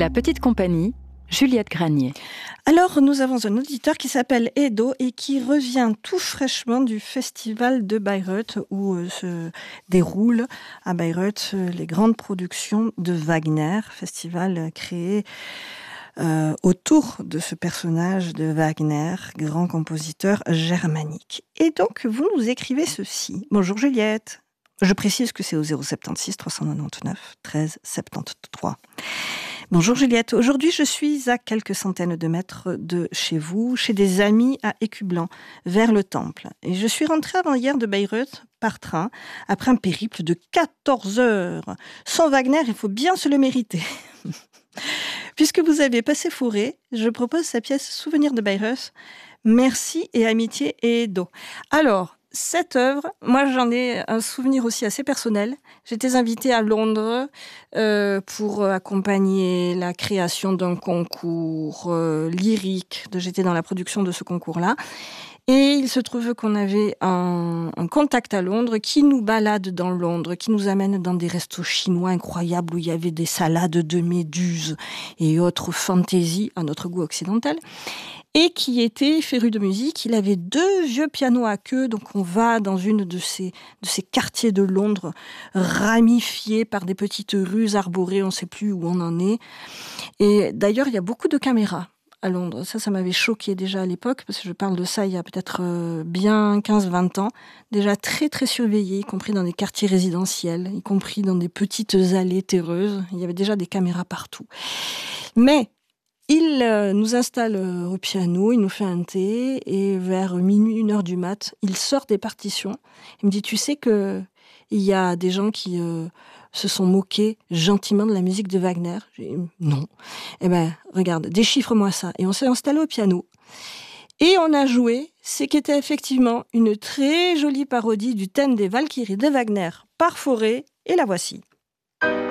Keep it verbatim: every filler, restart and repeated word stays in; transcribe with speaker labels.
Speaker 1: La petite compagnie, Juliette Granier.
Speaker 2: Alors, nous avons un auditeur qui s'appelle Edo et qui revient tout fraîchement du festival de Bayreuth où euh, se déroulent à Bayreuth euh, les grandes productions de Wagner, festival euh, créé euh, autour de ce personnage de Wagner, grand compositeur germanique. Et donc, vous nous écrivez ceci. Bonjour Juliette. Je précise que c'est au zéro sept six trois cent quatre-vingt-dix-neuf treize soixante-treize. Bonjour Juliette, aujourd'hui je suis à quelques centaines de mètres de chez vous, chez des amis à Écublanc, vers le Temple. Et je suis rentrée avant-hier de Bayreuth par train, après un périple de quatorze heures. Sans Wagner, il faut bien se le mériter. Puisque vous avez passé fourré, je propose sa pièce Souvenir de Bayreuth. Merci et amitié et Edo. Alors, cette œuvre, moi j'en ai un souvenir aussi assez personnel. J'étais invitée à Londres euh, pour accompagner la création d'un concours euh, lyrique. J'étais dans la production de ce concours-là. Et il se trouve qu'on avait un, un contact à Londres qui nous balade dans Londres, qui nous amène dans des restos chinois incroyables où il y avait des salades de méduses et autres fantaisies à notre goût occidental. Et qui était féru de musique. Il avait deux vieux pianos à queue, donc on va dans une de ces, de ces quartiers de Londres ramifiés par des petites rues arborées, on ne sait plus où on en est. Et d'ailleurs, il y a beaucoup de caméras à Londres. Ça, ça m'avait choqué déjà à l'époque, parce que je parle de ça il y a peut-être bien quinze vingt ans. Déjà très très surveillé, y compris dans des quartiers résidentiels, y compris dans des petites allées terreuses. Il y avait déjà des caméras partout. Mais il euh, nous installe euh, au piano, il nous fait un thé, et vers minuit, une heure du mat, il sort des partitions. Il me dit, tu sais que il y a des gens qui euh, se sont moqués gentiment de la musique de Wagner. J'ai dit, non. Eh ben, regarde, déchiffre-moi ça. Et on s'est installé au piano. Et on a joué ce qui était effectivement une très jolie parodie du thème des Valkyries de Wagner par Fauré, et la voici.